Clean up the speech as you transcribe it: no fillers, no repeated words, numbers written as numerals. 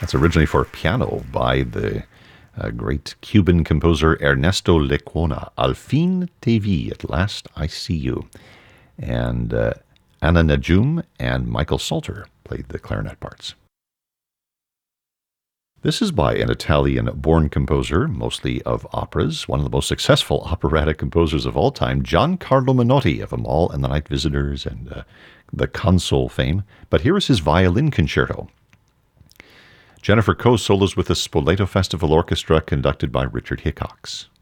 That's originally for piano by the great Cuban composer Ernesto Lecuona. Al fin te vi, at last I see you. And Anna Najum and Michael Salter played the clarinet parts. This is by an Italian-born composer, mostly of operas, one of the most successful operatic composers of all time, Giancarlo Menotti of Amal and the Night Visitors and the Console fame. But here is his violin concerto. Jennifer Coe solos with the Spoleto Festival Orchestra, conducted by Richard Hickox.